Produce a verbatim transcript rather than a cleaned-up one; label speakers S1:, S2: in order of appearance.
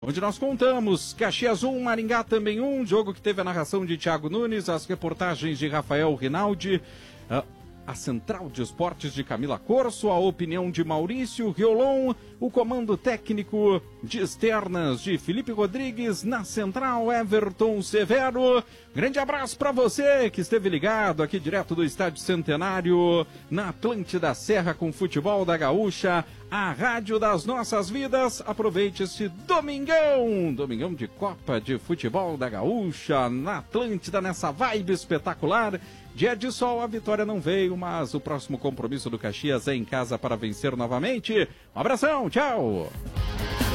S1: onde nós contamos Caxias um, Maringá também um, jogo que teve a narração de Thiago Nunes, as reportagens de Rafael Rinaldi, a, a central de esportes de Camila Corso, a opinião de Maurício Riolon, o comando técnico de externas de Felipe Rodrigues, na central Everton Severo. Grande abraço para você que esteve ligado aqui direto do Estádio Centenário, na Atlântida Serra com futebol da Gaúcha, a rádio das nossas vidas. Aproveite esse domingão, domingão de Copa de Futebol da Gaúcha, na Atlântida, nessa vibe espetacular. Dia de sol, a vitória não veio, mas o próximo compromisso do Caxias é em casa para vencer novamente. Um abração, tchau!